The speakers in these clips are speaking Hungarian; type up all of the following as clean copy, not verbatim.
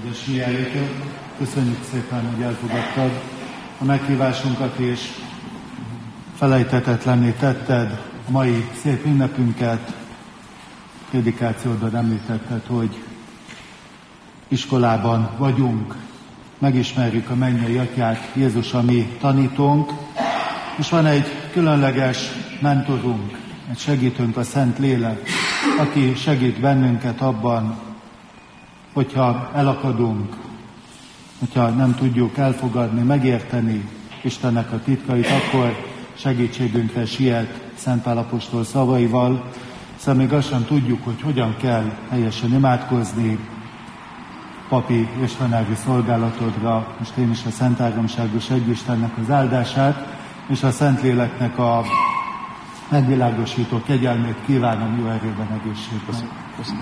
kedves Mihályka, köszönjük szépen, hogy elfogadtad a meghívásunkat, és felejthetetlenné tetted a mai szép ünnepünket. Prédikációdban említetted, hogy iskolában vagyunk, megismerjük a mennyei Atyát, Jézus a mi tanítónk, és van egy különleges mentorunk, egy segítőnk, a Szent Lélek, aki segít bennünket abban, hogyha elakadunk, hogyha nem tudjuk elfogadni, megérteni Istennek a titkait, akkor segítségünkre siet Szent Pál apostol szavaival, hiszen még azt sem tudjuk, hogy hogyan kell helyesen imádkozni. Papi és tanári szolgálatodra most én is a Szent Háromságos Egyistennek az áldását, és a Szentléleknek a megvilágosító kegyelmét kívánom, jó erőben, egészségben. Köszönöm.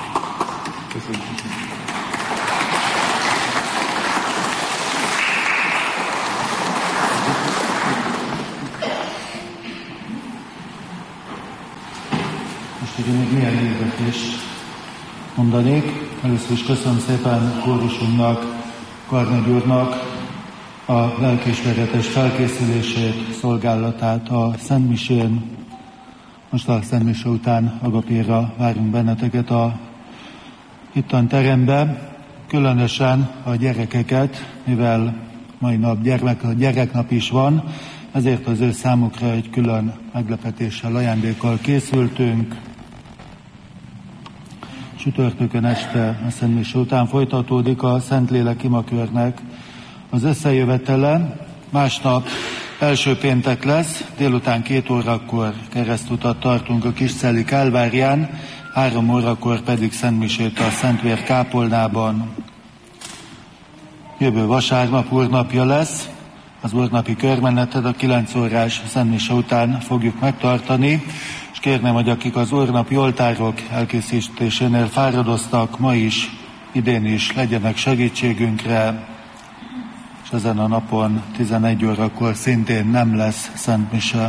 Most ugye még milyen hirdetést mondanék. Először is köszönöm szépen kórusunknak, Karnagy úrnak a lelkiismeretes felkészülését, szolgálatát a Szent Misén. Most a Szent Mise után Agapéra várunk benneteket a hittan terembe, különösen a gyerekeket, mivel mai nap gyereknap is van, ezért az ő számukra egy külön meglepetéssel, ajándékkal készültünk. Csütörtökön este a Szent Mise után folytatódik a Szentlélek imakörnek az összejövetele. Másnap első péntek lesz, délután 2 órakor keresztutat tartunk a Kiscelli Kálvárián, 3 órakor pedig Szent Misét a Szentvér kápolnában. Jövő vasárnap úrnapja lesz, az úrnapi körmenetet a 9 órás Szent Mise után fogjuk megtartani, és kérném, hogy akik az úrnapi oltárok elkészítésénél fáradoztak, ma is, idén is legyenek segítségünkre, és ezen a napon 11 órakor szintén nem lesz Szent Mise.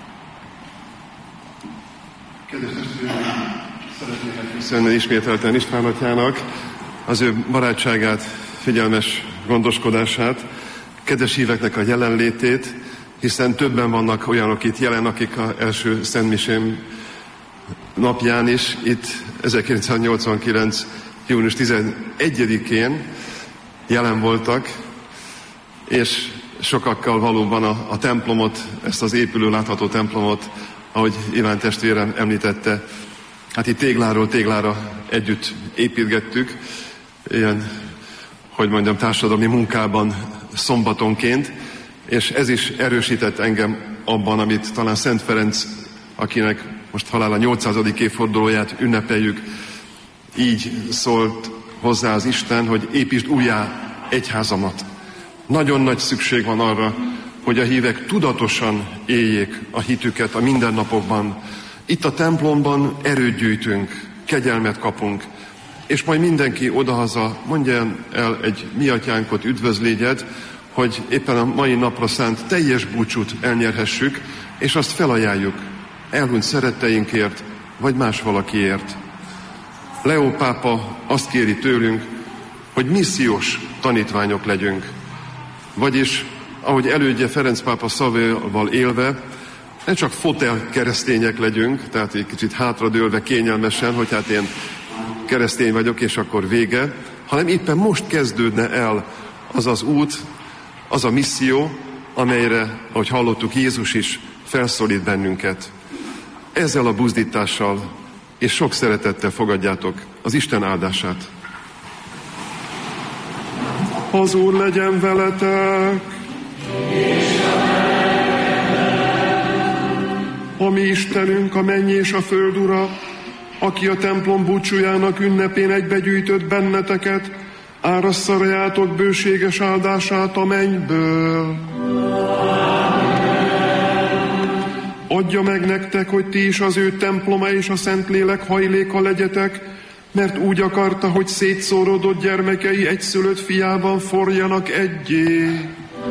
Kedves testvéreim, szeretnék megköszönni ismételten István atyának az ő barátságát, figyelmes gondoskodását, kedves híveknek a jelenlétét, hiszen többen vannak olyanok itt jelen, akik az első Szent Misém napján is, itt 1989. június 11-én jelen voltak, és sokakkal valóban a templomot, ezt az épülő látható templomot, ahogy Iván testvérem említette, hát itt tégláról téglára együtt építgettük, ilyen, hogy mondjam, társadalmi munkában szombatonként, és ez is erősített engem abban, amit talán Szent Ferenc, akinek most halála 800. évfordulóját ünnepeljük, így szólt hozzá az Isten, hogy építsd újjá egyházamat. Nagyon nagy szükség van arra, hogy a hívek tudatosan éljék a hitüket a mindennapokban. Itt a templomban erőt gyűjtünk, kegyelmet kapunk, és majd mindenki odahaza mondja el egy mi atyánkot, üdvözlégyet, hogy éppen a mai napra szánt teljes búcsút elnyerhessük, és azt felajánljuk elhunyt szeretteinkért, vagy más valakiért. Leó pápa azt kéri tőlünk, hogy missziós tanítványok legyünk. Vagyis, ahogy elődje Ferenc pápa szavával élve, ne csak fotel keresztények legyünk, tehát egy kicsit hátradőlve kényelmesen, hogy hát én keresztény vagyok, és akkor vége, hanem éppen most kezdődne el az az út, az a misszió, amelyre, ahogy hallottuk, Jézus is felszólít bennünket. Ezzel a buzdítással és sok szeretettel fogadjátok az Isten áldását. Az Úr legyen veletek! A mi Istenünk, a menny és a föld Ura, aki a templom búcsújának ünnepén egybegyűjtött benneteket, árasszajátok bőséges áldását a mennyből. Adja meg nektek, hogy ti is az ő temploma és a Szentlélek hajléka legyetek, mert úgy akarta, hogy szétszóródott gyermekei egyszülött fiában forjanak egyé.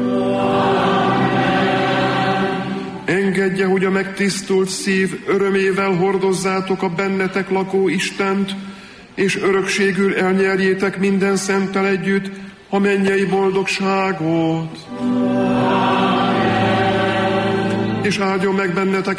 Engedje, hogy a megtisztult szív örömével hordozzátok a bennetek lakó Istent, és örökségül elnyerjétek minden szenttel együtt a mennyei boldogságot. És áldjon meg bennetek